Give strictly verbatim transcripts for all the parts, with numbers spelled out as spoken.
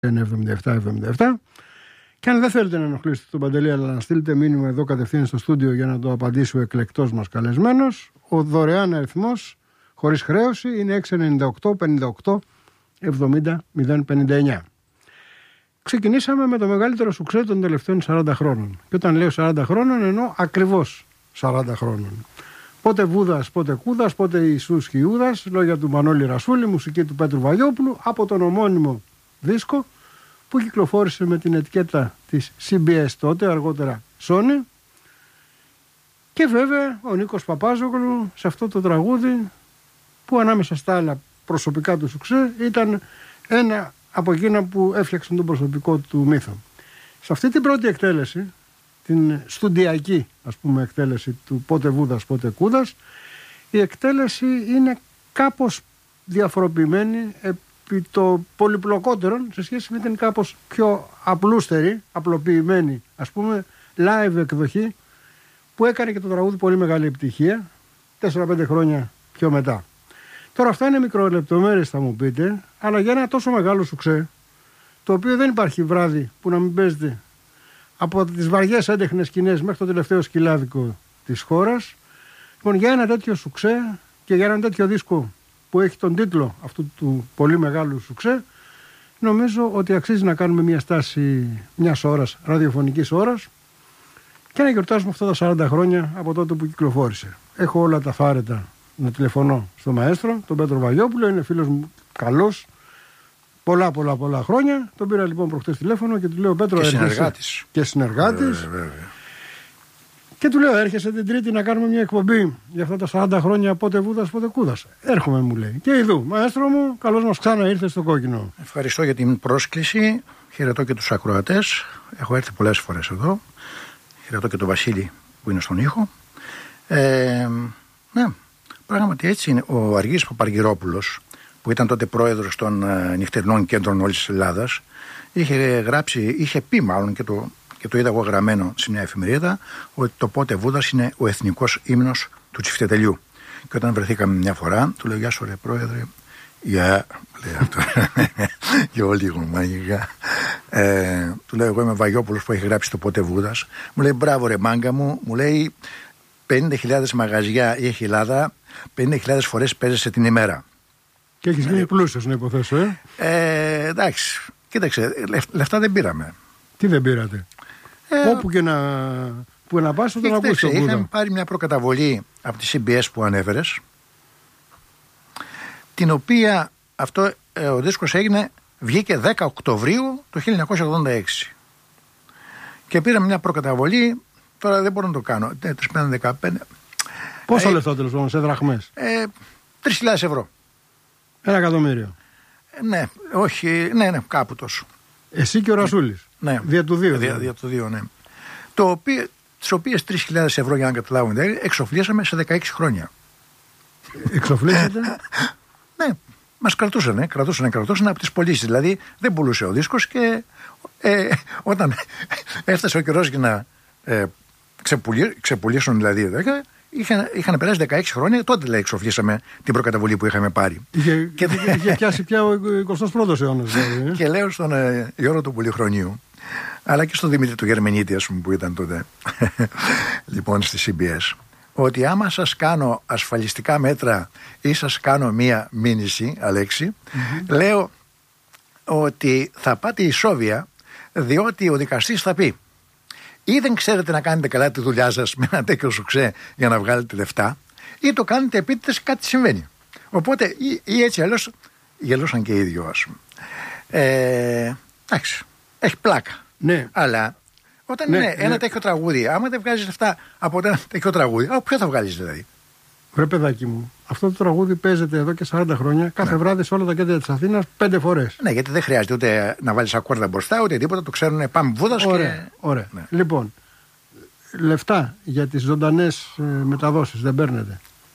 εβδομήντα επτά εβδομήντα επτά. Και αν δεν θέλετε να ενοχλήσετε τον Παντελή, αλλά να στείλετε μήνυμα εδώ κατευθείαν στο στούντιο για να το απαντήσει ο εκλεκτός μας καλεσμένος, ο δωρεάν αριθμός χωρίς χρέωση είναι έξι εννιά οκτώ πενήντα οκτώ εβδομήντα μηδέν πενήντα εννιά. Ξεκινήσαμε με το μεγαλύτερο σουξέ των τελευταίων σαράντα χρόνων. Και όταν λέω σαράντα χρόνων εννοώ ακριβώς σαράντα χρόνων. Πότε Βούδας, πότε Κούδας, πότε Ιησούς και Ιούδας, λόγια του Μανώλη Ρασούλη, μουσική του Πέτρου Βαγιόπουλου, από τον ομώνυμο δίσκο που κυκλοφόρησε με την ετικέτα της σι μπι ες τότε, αργότερα Sony. Και βέβαια ο Νίκος Παπάζογλου σε αυτό το τραγούδι που ανάμεσα στα άλλα προσωπικά του σουξέ ήταν ένα από εκείνα που έφτιαξαν τον προσωπικό του μύθο. Σε αυτή την πρώτη εκτέλεση, την στουντιακή ας πούμε εκτέλεση του πότε Βούδας πότε Κούδας, η εκτέλεση είναι κάπως διαφοροποιημένη επί το πολυπλοκότερο σε σχέση με την κάπως πιο απλούστερη, απλοποιημένη ας πούμε live εκδοχή που έκανε και το τραγούδι πολύ μεγάλη επιτυχία τέσσερα πέντε χρόνια πιο μετά. Τώρα αυτά είναι μικρολεπτομέρειες θα μου πείτε, αλλά για ένα τόσο μεγάλο σουξέ, το οποίο δεν υπάρχει βράδυ που να μην παίζεται από τις βαριές έντεχνες σκηνές μέχρι το τελευταίο σκυλάδικο της χώρας. Λοιπόν, για ένα τέτοιο σουξέ και για ένα τέτοιο δίσκο που έχει τον τίτλο αυτού του πολύ μεγάλου σουξέ, νομίζω ότι αξίζει να κάνουμε μια στάση μιας ώρας, ραδιοφωνικής ώρας, και να γιορτάσουμε αυτά τα σαράντα χρόνια από τότε που κυκλοφόρησε. Έχω όλα τα θάρετα να τηλεφωνώ στο μαέστρο, τον Πέτρο Βαγιόπουλο, είναι φίλος μου καλός, πολλά πολλά πολλά χρόνια. Τον πήρα λοιπόν προχτές τηλέφωνο και του λέω Πέτρο, και έρχεσαι. Συνεργάτης. Και συνεργάτης. Βέβαια, βέβαια. Και του λέω έρχεσαι την Τρίτη να κάνουμε μια εκπομπή για αυτά τα σαράντα χρόνια πότε Βούδας πότε Κούδας. Έρχομαι μου λέει. Και ειδού, μαέστρο μου, καλώς μας ξανά ήρθε στο κόκκινο. Ευχαριστώ για την πρόσκληση. Χαιρετώ και τους ακροατές. Έχω έρθει πολλές φορές εδώ. Χαιρετώ και τον Βασίλη που είναι στον ήχο. Ε, ναι. Πράγματι έτσι είναι. Ο Αργύρης Παπαργυρόπουλος, που ήταν τότε πρόεδρος των ε, νυχτερινών κέντρων όλης της Ελλάδας, είχε γράψει, είχε πει μάλλον και το, και το είδα εγώ γραμμένο σε μια εφημερίδα, ότι το πότε Βούδας είναι ο εθνικός ύμνος του Τσιφτετελιού. Και όταν βρεθήκαμε μια φορά, του λέω γεια σου ρε πρόεδρε, γεια, λέει αυτό, και όλοι λίγο μαγικά. Ε, του λέω εγώ είμαι Βαγιόπουλος που έχει γράψει το πότε Βούδας. Μου λέει μπράβο ρε μάγκα μου, μου λέει πενήντα χιλιάδες μαγαζιά έχει η Ελλάδα, πενήντα χιλιάδες φορές παίζεσαι την ημέρα. Και έχεις γίνει πλούσιος να υποθέσω, ε. ε εντάξει, κοίταξε, λεφτά δεν πήραμε. Τι δεν πήρατε? Ε, Όπου και να, που να πας θα τον ακούσεις τον Βούδα. Είχαμε πάρει μια προκαταβολή από τη σι μπι ες που ανέφερες, την οποία αυτό, ε, ο δίσκος έγινε, βγήκε δέκα Οκτωβρίου του χίλια εννιακόσια ογδόντα έξι. Και πήραμε μια προκαταβολή, τώρα δεν μπορώ να το κάνω, τρεις δεκαπέντε. Πόσο ε, λεφτό τέλος πάντων, σε δραχμές? Ε, τρεις χιλιάδες ευρώ. Ένα εκατομμύριο. Ε, ναι, όχι, ναι, ναι, κάπου τόσο. Εσύ και ο Ρασούλης. Ναι. Δια του δύο. Δια, δια του δύο, ναι. Το οποίο, τις οποίες τρεις χιλιάδες ευρώ, για να καταλάβουμε, εξοφλήσαμε σε δεκαέξι χρόνια. Εξοφλήσατε? Ναι, μας κρατούσαν, κρατούσαν, κρατούσαν από τις πωλήσεις. Δηλαδή δεν πουλούσε ο δίσκος και ε, όταν έφτασε ο καιρός για να ε, ξεπουλί, ξεπουλήσουν δηλαδή δέκα, είχαν, είχαν περάσει δεκαέξι χρόνια, τότε λέει εξοφλήσαμε την προκαταβολή που είχαμε πάρει. Είχε, και, είχε πιάσει πια ο εικοστός πρώτος αιώνας. Δηλαδή. Και λέω στον ε, Γιώργο του Πολυχρονίου, αλλά και στον Δημήτρη του Γερμενίτη, ας πούμε, που ήταν τότε λοιπόν στη σι μπι ες, ότι άμα σας κάνω ασφαλιστικά μέτρα ή σας κάνω μία μήνυση, Αλέξη, mm-hmm. λέω ότι θα πάτε ισόβια, διότι ο δικαστής θα πει ή δεν ξέρετε να κάνετε καλά τη δουλειά σας με ένα τέτοιο σουξέ για να βγάλετε λεφτά, ή το κάνετε επίτηδες, κάτι συμβαίνει. Οπότε ή, ή έτσι αλλιώς γελούσαν και οι ίδιοι, ας πούμε. Ε, εντάξει, έχει πλάκα. Ναι. Αλλά όταν ναι, είναι ναι. ένα τέτοιο τραγούδι, άμα δεν βγάζεις λεφτά από ένα τέτοιο τραγούδι, από ποιο θα βγάλεις δηλαδή? Βρε παιδάκι μου, αυτό το τραγούδι παίζεται εδώ και σαράντα χρόνια, κάθε ναι. βράδυ σε όλα τα κέντρα της Αθήνας πέντε φορές. Ναι, γιατί δεν χρειάζεται ούτε να βάλεις ακόρδα μπροστά, ούτε τίποτα, το ξέρουν, πάμε Βούδας. Ωραία, και... ωραία. Ναι. Λοιπόν, λεφτά για τις ζωντανές ε, μεταδόσεις δεν παίρνετε?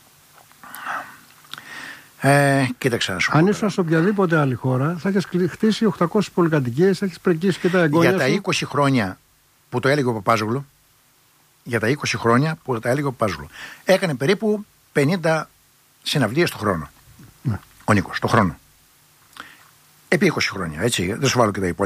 Ε, κοίταξε να σου πω. Αν ήσουν σε οποιαδήποτε άλλη χώρα, θα έχεις χτίσει οκτακόσιες πολυκατοικίες, θα έχεις πρεκίσει και τα εγγόνια για τα σου. είκοσι χρόνια που το έλεγε ο Παπάζογλου, για τα είκοσι χρόνια που τα έλεγε ο Παπάζογλου, έκανε περίπου πενήντα συναυλίες το χρόνο. Ναι. Ο Νίκος, το χρόνο. επί είκοσι χρόνια, έτσι. Δεν σου βάλω και τα υπόλοιπα.